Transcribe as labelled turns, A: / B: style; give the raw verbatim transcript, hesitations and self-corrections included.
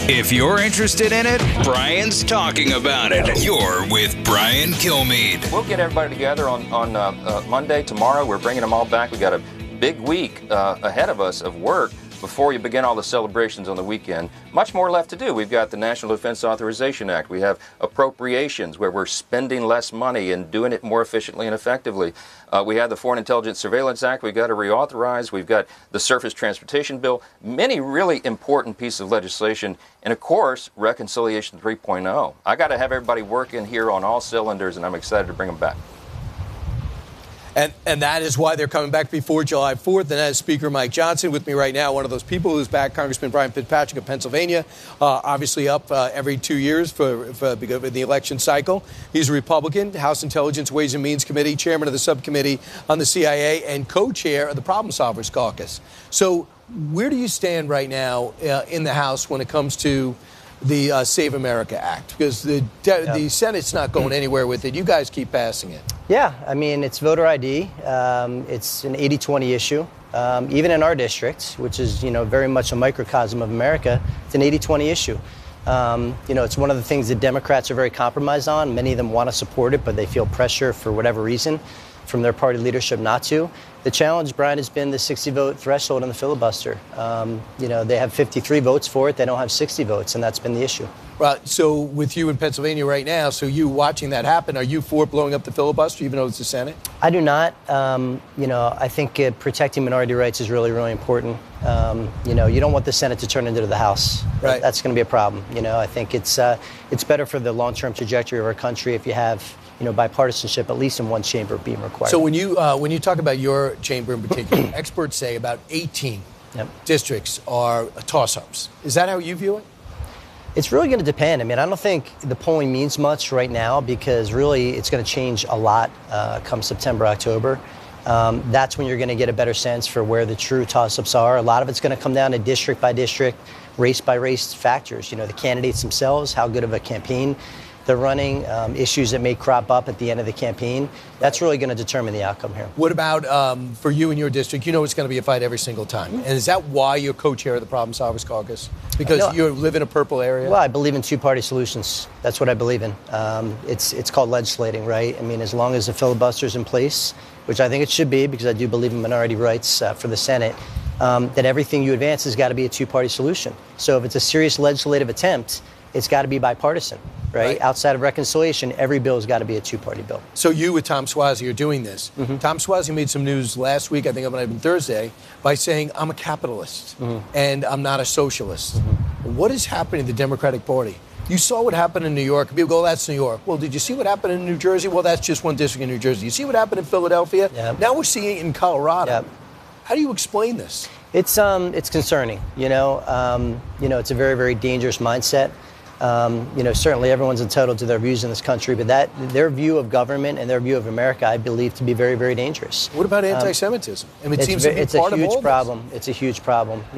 A: If you're interested in it, Brian's talking about it. You're with Brian Kilmeade.
B: We'll get everybody together on, on uh, uh, Monday, tomorrow. We're bringing them all back. We got a big week uh, ahead of us of work before you begin all the celebrations on the weekend. Much more left to do. We've got the National Defense Authorization Act. We have appropriations where we're spending less money and doing it more efficiently and effectively. Uh, we have the Foreign Intelligence Surveillance Act we've got to reauthorize. We've got the Surface Transportation Bill. Many really important pieces of legislation. And, of course, Reconciliation three point oh. I got to have everybody working here on all cylinders, and I'm excited to bring them back.
C: And and that is why they're coming back before July fourth. And as Speaker Mike Johnson with me right now, one of those people who's back, Congressman Brian Fitzpatrick of Pennsylvania, uh, obviously up uh, every two years for, for because of the election cycle. He's a Republican, House Intelligence, Ways and Means Committee, chairman of the subcommittee on the C I A, and co-chair of the Problem Solvers Caucus. So where do you stand right now uh, in the House when it comes to the uh, Save America Act? Because the de-
D: yeah.
C: the Senate's not going anywhere with it. You guys keep passing it.
D: Yeah, I mean, it's voter I D. Um, it's an eighty twenty issue. Um, even in our district, which is, you know, very much a microcosm of America, it's an eighty twenty issue. Um, you know, it's one of the things that Democrats are very compromised on. Many of them want to support it, but they feel pressure for whatever reason from their party leadership not to. The challenge, Brian, has been the sixty vote threshold in the filibuster. Um, you know, they have fifty-three votes for it. They don't have sixty votes, and that's been the issue.
C: Right. So with you in Pennsylvania right now, so you watching that happen, are you for blowing up the filibuster, even though it's the Senate?
D: I do not. Um, you know, I think uh, protecting minority rights is really, really important. Um, you know, you don't want the Senate to turn into the House.
C: Right.
D: That's going to be a problem. You know, I think it's uh, it's better for the long-term trajectory of our country if you have, you know, bipartisanship, at least in one chamber being required.
C: So when you uh, when you talk about your chamber in particular, experts say about eighteen
D: yep.
C: districts are toss-ups. Is that how you view it?
D: It's really going to depend. I mean, I don't think the polling means much right now because really it's going to change a lot uh, come September, October. Um, that's when you're going to get a better sense for where the true toss-ups are. A lot of it's going to come down to district by district, race by race factors. You know, the candidates themselves, how good of a campaign they're running, um, issues that may crop up at the end of the campaign. That's really going to determine the outcome here.
C: What about um, for you in your district? You know it's going to be a fight every single time. And is that why you're co-chair of the Problem Solvers Caucus? Because
D: no,
C: you live in a purple area?
D: Well, I believe in two-party solutions. That's what I believe in. Um, it's it's called legislating, right? I mean, as long as the filibuster's in place, which I think it should be because I do believe in minority rights uh, for the Senate, um, that everything you advance has got to be a two-party solution. So if it's a serious legislative attempt, it's got to be bipartisan, right? right? Outside of reconciliation, every bill has got to be a two-party bill.
C: So you with Tom Suozzi are doing this. Mm-hmm. Tom Suozzi made some news last week, I think it might have been Thursday, by saying, I'm a capitalist mm-hmm. and I'm not a socialist. Mm-hmm. What is happening in the Democratic Party? You saw what happened in New York. People go, that's New York. Well, did you see what happened in New Jersey? Well, that's just one district in New Jersey. You see what happened in Philadelphia?
D: Yep.
C: Now we're seeing it in Colorado.
D: Yep.
C: How do you explain this?
D: It's um, it's concerning. You know, um, you know, it's a very, very dangerous mindset. Um, you know, certainly everyone's entitled to their views in this country, but that their view of government and their view of America, I believe, to be very, very dangerous.
C: What about anti-Semitism?
D: Um,
C: I mean, it
D: it's
C: seems
D: ve-
C: to be
D: it's
C: part
D: a
C: of all
D: huge
C: this.
D: problem. It's a huge problem.